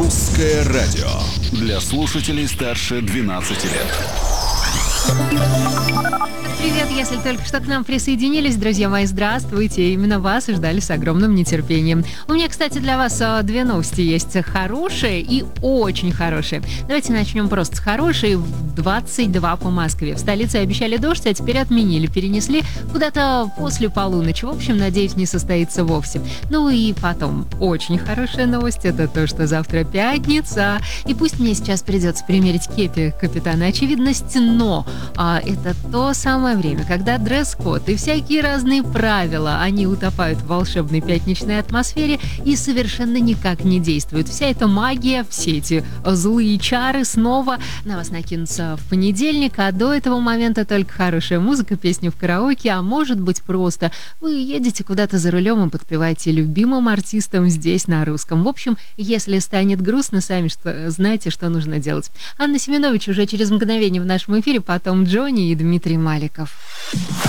Русское радио для слушателей старше 12 лет. Привет, если только что к нам присоединились, друзья мои, здравствуйте. Именно вас и ждали с огромным нетерпением. У меня, кстати, для вас две новости есть. Хорошие и очень хорошие. Давайте начнем просто с хорошей. 22 по Москве. В столице обещали дождь, а теперь отменили. Перенесли куда-то после полуночи. В общем, надеюсь, не состоится вовсе. Ну и потом, очень хорошая новость. Это то, что завтра пятница. И пусть мне сейчас придется примерить кепи капитана Очевидность, но это то самое время, когда дресс-код и всякие разные правила, они утопают в волшебной пятничной атмосфере и совершенно никак не действуют. Вся эта магия, все эти злые чары снова на вас накинутся в понедельник, а до этого момента только хорошая музыка, песни в караоке, а может быть просто вы едете куда-то за рулем и подпеваете любимым артистам здесь на русском. В общем, если станет грустно, сами знаете, что нужно делать. Анна Семенович уже через мгновение в нашем эфире, потом Джонни и Дмитрий Маликов.